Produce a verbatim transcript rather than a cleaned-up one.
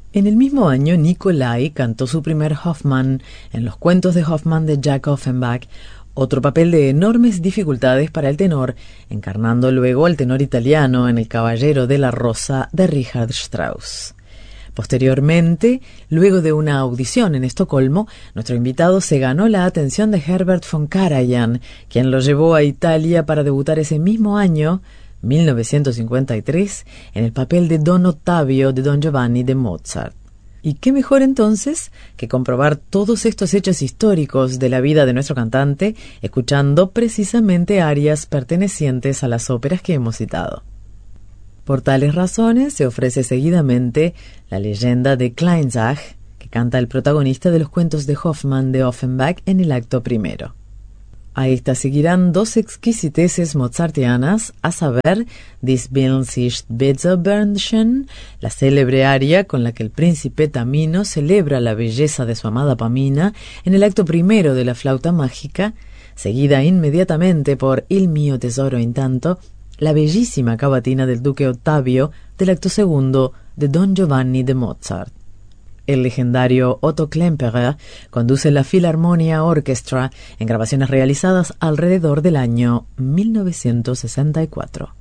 En el mismo año, Nicolai cantó su primer Hoffmann en Los cuentos de Hoffmann de Jack Offenbach, otro papel de enormes dificultades para el tenor, encarnando luego al tenor italiano en El Caballero de la Rosa de Richard Strauss. Posteriormente, luego de una audición en Estocolmo, nuestro invitado se ganó la atención de Herbert von Karajan, quien lo llevó a Italia para debutar ese mismo año, mil novecientos cincuenta y tres, en el papel de Don Ottavio de Don Giovanni de Mozart. ¿Y qué mejor entonces que comprobar todos estos hechos históricos de la vida de nuestro cantante, escuchando precisamente arias pertenecientes a las óperas que hemos citado? Por tales razones se ofrece seguidamente la leyenda de Kleinzach, que canta el protagonista de los cuentos de Hoffmann de Offenbach en el acto primero. A esta seguirán dos exquisiteces mozartianas, a saber, Dies will sich Bezobernchen, la célebre aria con la que el príncipe Tamino celebra la belleza de su amada Pamina en el acto primero de la flauta mágica, seguida inmediatamente por Il mio tesoro intanto, la bellísima cavatina del duque Ottavio del acto segundo de Don Giovanni de Mozart. El legendario Otto Klemperer conduce la Philharmonia Orchestra en grabaciones realizadas alrededor del año mil novecientos sesenta y cuatro.